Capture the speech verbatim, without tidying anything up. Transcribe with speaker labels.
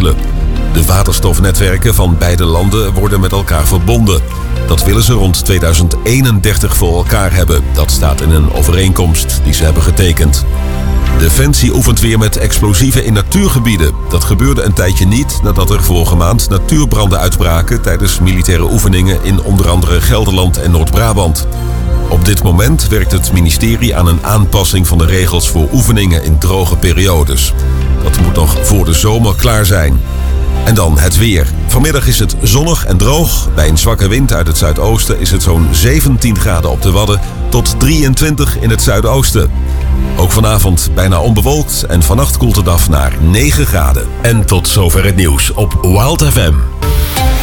Speaker 1: verschillen. De waterstofnetwerken van beide landen worden met elkaar verbonden. Dat willen ze rond tweeduizend eenendertig voor elkaar hebben. Dat staat in een overeenkomst die ze hebben getekend. Defensie oefent weer met explosieven in natuurgebieden. Dat gebeurde een tijdje niet nadat er vorige maand natuurbranden uitbraken tijdens militaire oefeningen in onder andere Gelderland en Noord-Brabant. Op dit moment werkt het ministerie aan een aanpassing van de regels voor oefeningen in droge periodes. Dat moet nog voor de zomer klaar zijn. En dan het weer. Vanmiddag is het zonnig en droog. Bij een zwakke wind uit het zuidoosten is het zo'n zeventien graden op de Wadden tot drieëntwintig in het zuidoosten. Ook vanavond bijna onbewolkt en vannacht koelt het af naar negen graden. En tot zover het nieuws op Wild F M.